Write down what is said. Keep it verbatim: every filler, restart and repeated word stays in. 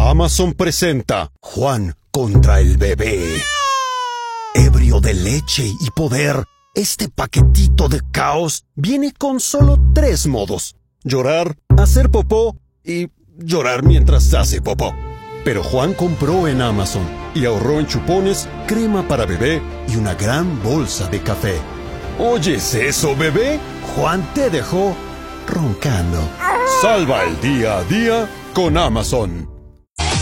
Amazon presenta Juan contra el bebé. Ebrio de leche y poder, este paquetito de caos viene con solo tres modos: llorar, hacer popó y llorar mientras hace popó. Pero Juan compró en Amazon y ahorró en chupones, crema para bebé y una gran bolsa de café. ¿Oyes eso, bebé? Juan te dejó roncando. Salva el día a día con Amazon.